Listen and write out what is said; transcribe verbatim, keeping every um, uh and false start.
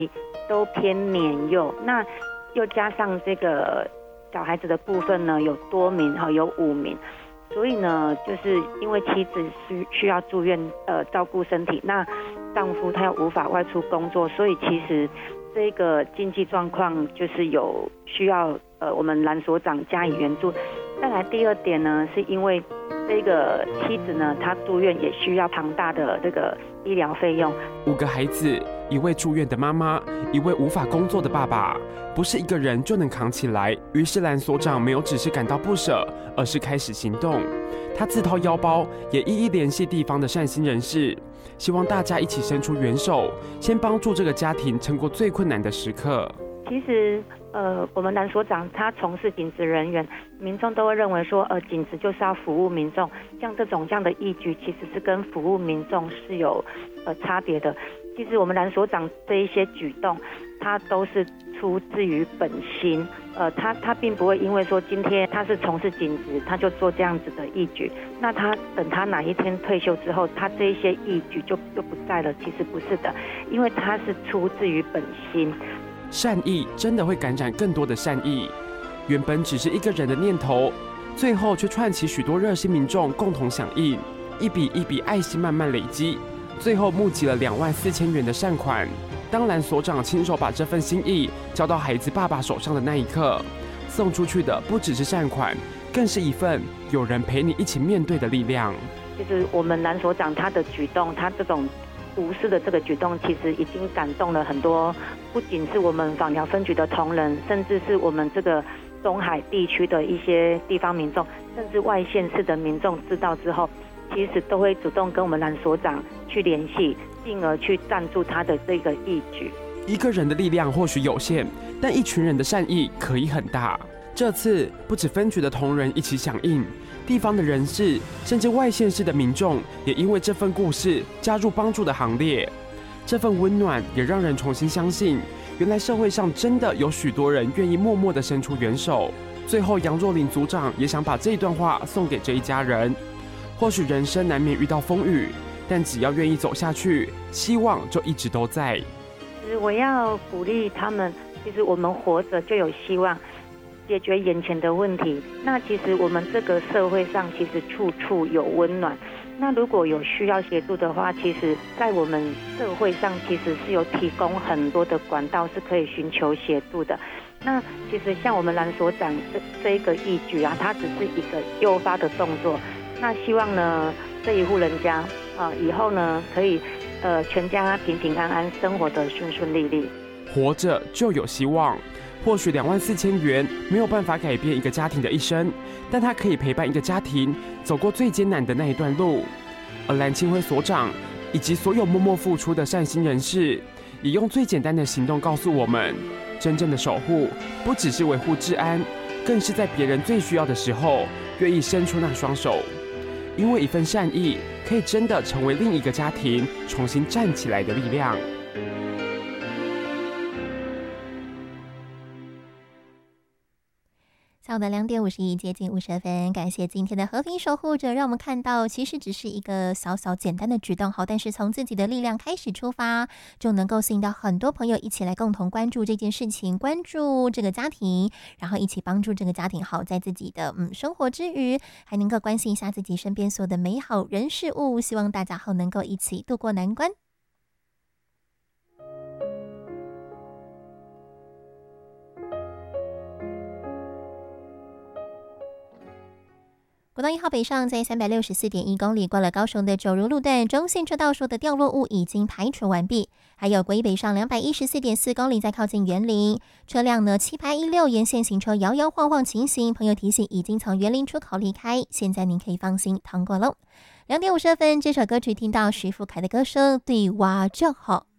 都偏年幼，那又加上这个小孩子的部分呢，有多名哈，有五名，所以呢，就是因为妻子需需要住院呃照顾身体，那丈夫他又无法外出工作，所以其实这个经济状况就是有需要呃我们蓝所长加以援助。再来第二点呢，是因为这个妻子呢，她住院也需要庞大的这个医疗费用。 五个孩子，一位住院的妈妈，一位无法工作的爸爸，不是一个人就能扛起来。于是蓝所长没有只是感到不舍，而是开始行动。他自掏腰包，也一一联系地方的善心人士，希望大家一起伸出援手，先帮助这个家庭撑过最困难的时刻。 其实，呃，我们蓝所长他从事警职人员，民众都会认为说，呃，警职就是要服务民众，像这种这样的义举，其实是跟服务民众是有呃差别的。其实我们蓝所长这一些举动，他都是出自于本心，呃，他他并不会因为说今天他是从事警职，他就做这样子的义举，那他等他哪一天退休之后，他这一些义举就就不在了。其实不是的，因为他是出自于本心。 善意真的会感染更多的善意，原本只是一个人的念头，最后却串起许多热心民众共同响应，一笔一笔爱心慢慢累积，最后募集了两万四千元的善款。当蓝所长亲手把这份心意交到孩子爸爸手上的那一刻，送出去的不只是善款，更是一份有人陪你一起面对的力量。 其实我们蓝所长他的举动，他这种无私的这个举动，其实已经感动了很多，不仅是我们枋寮分局的同仁，甚至是我们这个东海地区的一些地方民众，甚至外县市的民众知道之后，其实都会主动跟我们蓝所长去联系，进而去赞助他的这个义举。 一个人的力量或许有限，但一群人的善意可以很大。这次不止分局的同仁一起响应，地方的人士甚至外县市的民众也因为这份故事加入帮助的行列。这份温暖也让人重新相信，原来社会上真的有许多人愿意默默地伸出援手。最后杨若琳组长也想把这一段话送给这一家人，或许人生难免遇到风雨，但只要愿意走下去，希望就一直都在。 其实我要鼓励他们，其实我们活着就有希望解决眼前的问题。那其实我们这个社会上其实处处有温暖，那如果有需要协助的话，其实在我们社会上其实是有提供很多的管道是可以寻求协助的。那其实像我们蓝所长这这一个义举啊，它只是一个诱发的动作。那希望呢这一户人家啊，以后呢可以呃全家平平安安，生活的顺顺利利。 活着就有希望。或许两万四千元没有办法改变一个家庭的一生，但它可以陪伴一个家庭走过最艰难的那一段路。而蓝青辉所长以及所有默默付出的善心人士，也用最简单的行动告诉我们，真正的守护不只是维护治安，更是在别人最需要的时候愿意伸出那双手。因为一份善意，可以真的成为另一个家庭重新站起来的力量。 下午的两点五十一，接近五十分，感谢今天的和平守护者，让我们看到其实只是一个小小简单的举动，好，但是从自己的力量开始出发，就能够吸引到很多朋友一起来共同关注这件事情，关注这个家庭，然后一起帮助这个家庭，好，在自己的嗯生活之余，还能够关心一下自己身边所有的美好人事物，希望大家好能够一起度过难关。国道一号北上在三百六十四点一公里，过了高雄的九如路段，中线车道处的掉落物已经排除完毕。还有国一北上两百一十四点四公里，在靠近园林，车辆呢七排一溜沿线行车摇摇晃晃情形，朋友提醒已经从园林出口离开，现在您可以放心通过喽。两点五十分，这首歌曲听到徐富凯的歌声，对哇就好。